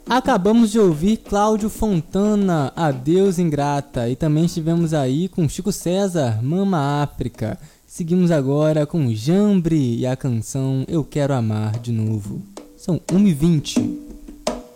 Acabamos de ouvir Cláudio Fontana, Adeus Ingrata, e também estivemos aí com Chico César, Mama África. Seguimos agora com Jambre e a canção Eu Quero Amar de Novo. São 1h20.